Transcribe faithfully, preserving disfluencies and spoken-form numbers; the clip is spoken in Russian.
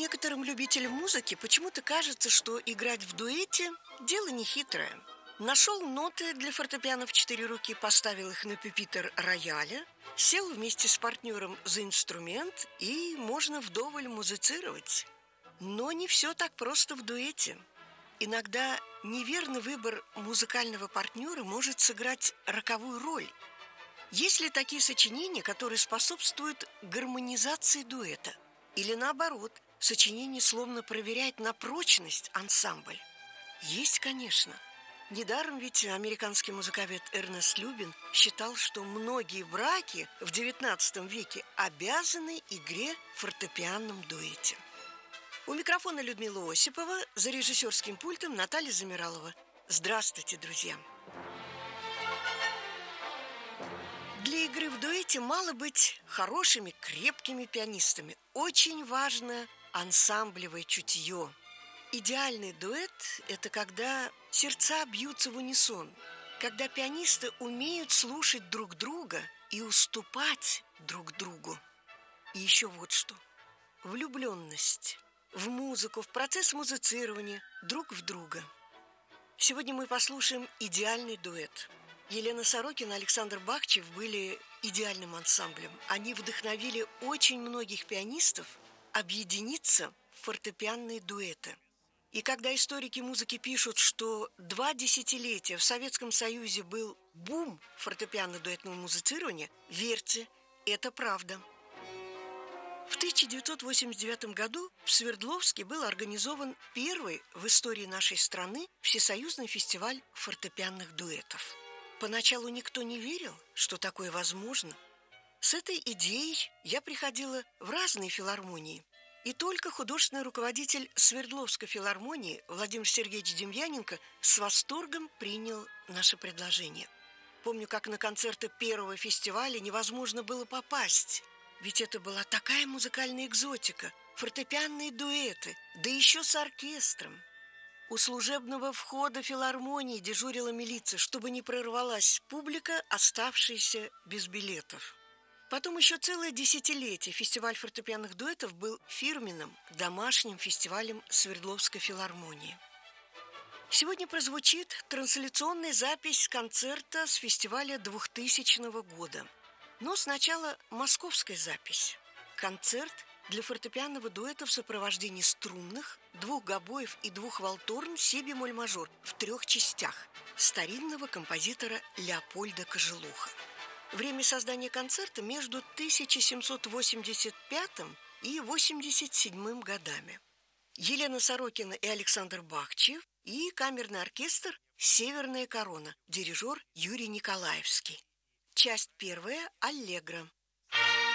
Некоторым любителям музыки почему-то кажется, что играть в дуэте – дело нехитрое. Нашел ноты для фортепиано в четыре руки, поставил их на пюпитр рояля, сел вместе с партнером за инструмент, и можно вдоволь музицировать. Но не все так просто в дуэте. Иногда неверный выбор музыкального партнера может сыграть роковую роль. Есть ли такие сочинения, которые способствуют гармонизации дуэта? Или наоборот, сочинение словно проверяет на прочность ансамбль? Есть, конечно. Недаром ведь американский музыковед Эрнест Любин считал, что многие браки в девятнадцатом веке обязаны игре в фортепианном дуэте. У микрофона Людмила Осипова, за режиссерским пультом Наталья Замиралова. Здравствуйте, друзья! Для игры в дуэте мало быть хорошими, крепкими пианистами. Очень важно ансамблевое чутье. Идеальный дуэт – это когда сердца бьются в унисон, когда пианисты умеют слушать друг друга и уступать друг другу. И еще вот что. Влюбленность в музыку, в процесс музицирования друг в друга. Сегодня мы послушаем идеальный дуэт. Елена Сорокина и Александр Бахчев были идеальным ансамблем. Они вдохновили очень многих пианистов объединиться в фортепианные дуэты. И когда историки музыки пишут, что два десятилетия в Советском Союзе был бум фортепиано-дуэтного музицирования, верьте, это правда. В тысяча девятьсот восемьдесят девятом году в Свердловске был организован первый в истории нашей страны всесоюзный фестиваль фортепианных дуэтов. Поначалу никто не верил, что такое возможно. С этой идеей я приходила в разные филармонии. И только художественный руководитель Свердловской филармонии Владимир Сергеевич Демьяненко с восторгом принял наше предложение. Помню, как на концерты первого фестиваля невозможно было попасть. Ведь это была такая музыкальная экзотика, фортепианные дуэты, да еще с оркестром. У служебного входа филармонии дежурила милиция, чтобы не прорвалась публика, оставшаяся без билетов. Потом еще целое десятилетие фестиваль фортепианных дуэтов был фирменным домашним фестивалем Свердловской филармонии. Сегодня прозвучит трансляционная запись концерта с фестиваля двухтысячного года. Но сначала московская запись. Концерт для фортепианного дуэта в сопровождении струнных, двух гобоев и двух валторн си-бемоль-мажор в трех частях старинного композитора Леопольда Кожелуха. Время создания концерта между тысяча семьсот восемьдесят пятым и восемьдесят седьмым годами. Елена Сорокина и Александр Бахчев и камерный оркестр «Северная корона», дирижер Юрий Николаевский. Часть первая – аллегро.